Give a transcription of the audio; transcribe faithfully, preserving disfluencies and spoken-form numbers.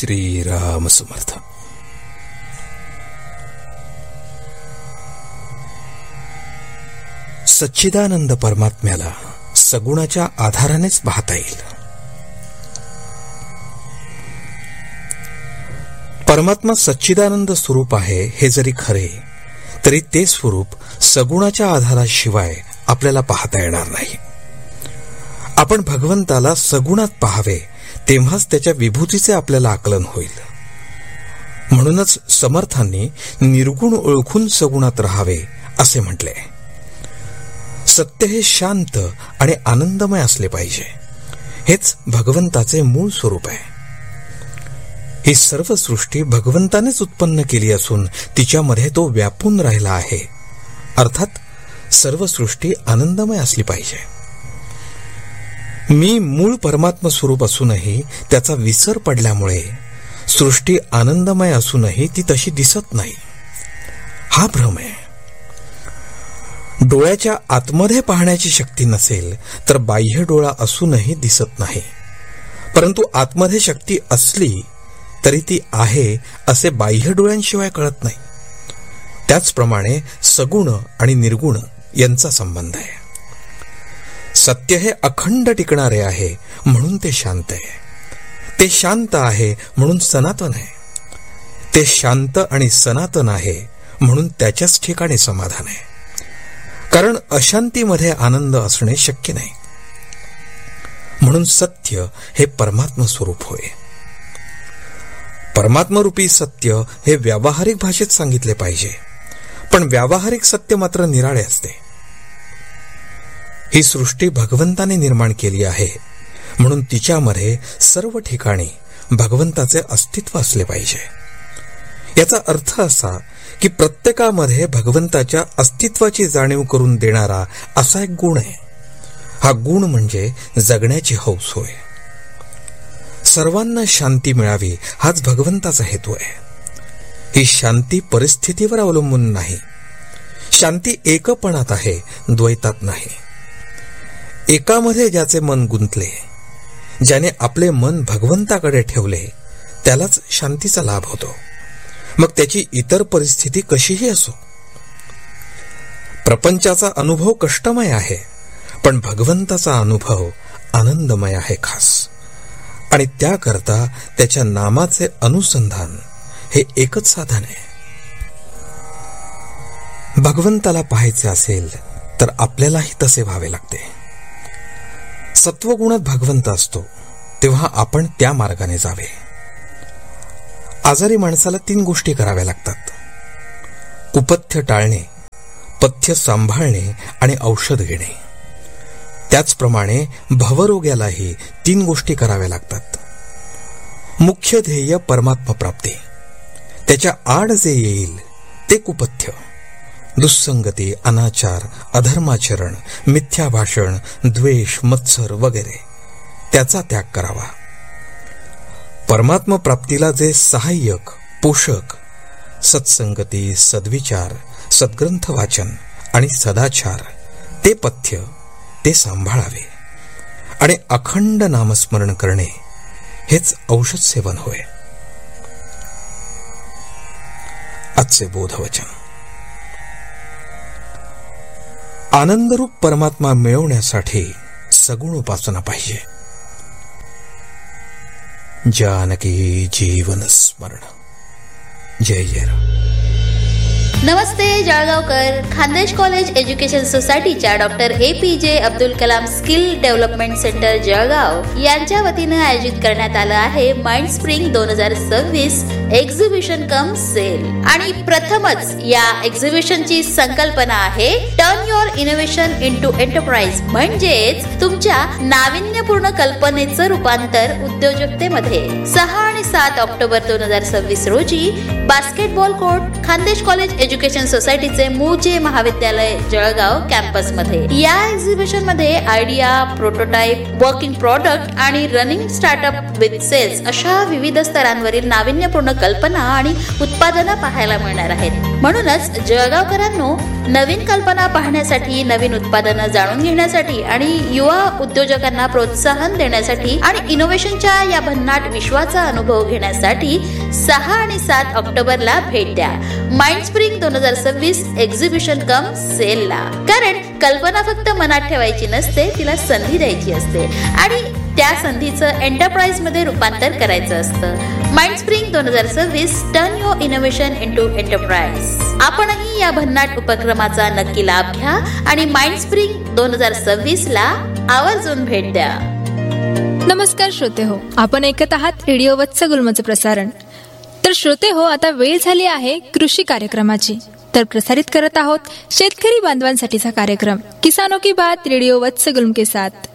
श्री राम समर्थ. सच्चिदानंद परमात्म्याला सगुणाच्या आधारानेच पाहता येईल. परमात्मा सच्चिदानंद स्वरूप आहे हे जरी खरे, तरी ते स्वरूप सगुणाच्या आधाराशिवाय आपल्याला पाहता येणार नाही. आपण भगवंताला सगुणात पाहावे, तेव्हाच त्याच्या विभूतीचे आपल्याला आकलन होईल. म्हणूनच समर्थांनी निर्गुण ओळखून सगुणात राहावे असे म्हटले. सत्य हे शांत आणि आनंदमय असले पाहिजे. हेच भगवंताचे मूळ स्वरूप आहे. ही सर्व सृष्टी भगवंतानेच उत्पन्न केली असून तिच्यामध्ये तो व्यापून राहिला आहे. अर्थात सर्व सृष्टी आनंदमय असली पाहिजे. मी मूळ परमात्मा स्वरूप असूनही त्याचा विसर पडल्यामुळे सृष्टी आनंदमय असूनही ती तशी दिसत नाही, हा भ्रम आहे. डोळ्याच्या आतमध्ये पाहण्याची शक्ती नसेल तर बाह्य डोळा असूनही दिसत नाही. परंतु आतमध्ये शक्ती असली तरी ती आहे असे बाह्य डोळ्यांशिवाय कळत नाही. त्याचप्रमाणे सगुण आणि निर्गुण यांचा संबंध आहे. सत्य हे अखंड टिकणारे आहे म्हणून ते शांत आहे. ते शांत आहे म्हणून सनातन आहे. ते शांत आणि सनातन आहे म्हणून त्याच्याच ठिकाणी समाधान आहे. कारण अशांतीमध्ये आनंद असणे शक्य नाही. म्हणून सत्य हे परमात्मा स्वरूप होय. परमात्मरूपी सत्य हे व्यावहारिक भाषेत सांगितले पाहिजे, पण व्यावहारिक सत्य मात्र निराळे असते. ही सृष्टी भगवंताने निर्माण केली आहे म्हणून तिच्यामध्ये सर्व ठिकाणी भगवंताचे अस्तित्व असले पाहिजे. याचा अर्थ असा की प्रत्येकामध्ये भगवंताच्या अस्तित्वाची जाणीव करून देणारा असा एक गुण आहे. हा गुण म्हणजे जगण्याची हौस होय. सर्वांना शांती मिळावी हाच भगवंताचा हेतू आहे. ही शांती परिस्थितीवर अवलंबून नाही. शांती एकपणात आहे, द्वैतात नाही. एकामध्ये ज्याचे मन गुंतले, ज्याने आपले मन भगवंताकडे ठेवले, त्यालाच शांतीचा लाभ होतो. मग त्याची इतर परिस्थिती कशीही असो. प्रपंचाचा अनुभव कष्टमय आहे, पण भगवंताचा अनुभव आनंदमय आहे खास. आणि त्याकरता त्याच्या नामाचे अनुसंधान हे एकच साधन आहे. भगवंताला पाहायचे असेल तर आपल्यालाही तसे व्हावे लागते. सत्वगुणात भगवंत असतो तेव्हा आपण त्या मार्गाने जावे. आजारी माणसाला तीन गोष्टी कराव्या लागतात: कुपथ्य टाळणे, पथ्य सांभाळणे आणि औषध घेणे. त्याचप्रमाणे भवरोग्यालाही तीन गोष्टी कराव्या लागतात: मुख्य ध्येय परमात्मा प्राप्ती, त्याच्या आड जे येईल ते कुपथ्य, दुस्संगती, अनाचार, अधर्माचरण, मिथ्या भाषण, द्वेष, मत्सर वगैरे त्याचा त्याग करावा. परमात्मा प्राप्तीला जे सहाय्यक, पोषक, सत्संगती, सद्विचार, सद्ग्रंथ वाचन आणि सदाचार ते पथ्य ते सांभाळावे. आणि अखंड नामस्मरण करणे हेच औषध सेवन होय. आजचे बोधवचन: आनंदरूप परमात्मा मिळवण्यासाठी सगुण उपासना पाहिजे. जानकी जीवन स्मरण. जय जय राम. नमस्ते जळगावकर. खानदेश कॉलेज एज्युकेशन सोसायटीच्या डॉक्टर ए पी जे Abdul Kalam skill development centre Jalgaon यांच्या वतीने आयोजित करण्यात आलं आहे माइंड स्प्रिंग दोन हजार सव्वीस एक्झिबिशन कम सेल. आणि प्रथमच या एक्झिबिशनची संकल्पना आहे turn your innovation into enterprise, म्हणजेच तुमच्या नाविन्यपूर्ण कल्पनेचं रूपांतर उद्योजकतेमध्ये. सहा आणि सात ऑक्टोबर दोन हजार सव्वीस रोजी basketball court, Khandesh college education सोसायटीचे मूळचे महाविद्यालय जळगाव कॅम्पस मध्ये. या एक्झिबिशन मध्ये आयडिया, प्रोटोटाइप, वर्किंग प्रॉडक्ट आणि रनिंग स्टार्टअप विथ सेल्स अशा विविध स्तरांवरील नाविन्यपूर्ण कल्पना आणि उत्पादनं पाहायला मिळणार आहेत. म्हणूनच जळगावकरांनो, नवीन कल्पना पाहण्यासाठी, नवीन उत्पादनं जाणून घेण्यासाठी आणि युवा उद्योजकांना प्रोत्साहन देण्यासाठी आणि इनोव्हेशनच्या या भन्नाट विश्वाचा अनुभव घेण्यासाठी सहा आणि सात ऑक्टोबरला भेट द्या माइंडस्प्रिंग दोन हजार सव्वीस एक्झिबिशन कम सेलला. कारण कल्पना फक्त मनात ठेवायची नसते, तिला संधी द्यायची असते आणि त्या संधीचं एंटरप्राइज मध्ये रूपांतर करायचं असतं. माइंडस्प्रिंग दोन हजार सव्वीस, turn your innovation into enterprise. आपणही या भन्नाट उपक्रमाचा नक्की लाभ घ्या आणि माइंडस्प्रिंग दोन हजार सव्वीस ला आवर्जून भेट द्या. नमस्कार श्रोते हो, आपण ऐकत आहात रेडिओ वत्स गुल्मचं प्रसारण. तर श्रोते हो, आता वेळ झाली आहे कृषी कार्यक्रमाची. तर प्रसारित करत आहोत शेतकरी बांधवांसाठीचा कार्यक्रम किसानों की बात रेडिओ वत्स गुल्म के साथ.